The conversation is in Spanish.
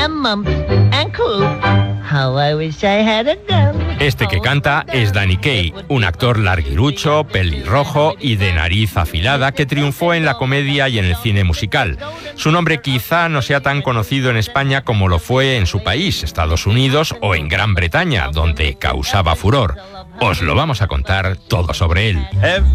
and mumps and croup. How I wish I had a gun. Este que canta es Danny Kaye, un actor larguirucho, pelirrojo y de nariz afilada que triunfó en la comedia y en el cine musical. Su nombre quizá no sea tan conocido en España como lo fue en su país, Estados Unidos o en Gran Bretaña, donde causaba furor. Os lo vamos a contar todo sobre él.